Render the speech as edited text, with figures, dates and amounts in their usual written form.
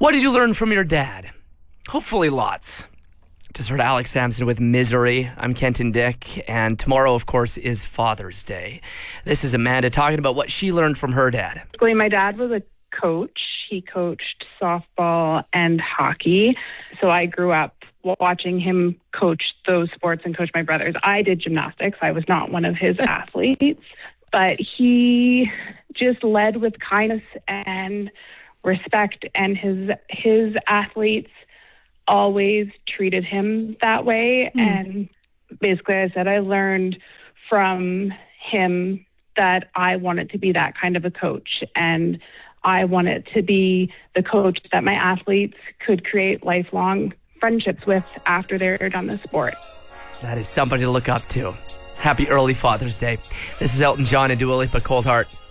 What did you learn from your dad? Hopefully lots. Just heard Alex Sampson with Misery. I'm Kenton Dick, and tomorrow, of course, is Father's Day. This is Amanda talking about what she learned from her dad. My dad was a coach. He coached softball and hockey. So I grew up watching him coach those sports and coach my brothers. I did gymnastics. I was not one of his athletes, but he just led with kindness and respect, and his athletes always treated him that way. And basically I said I learned from him that I wanted to be that kind of a coach, and I wanted to be the coach that my athletes could create lifelong friendships with after they're done the sport. That is somebody to look up to. Happy early Father's Day. This is Elton John and Dua Lipa, Cold Heart.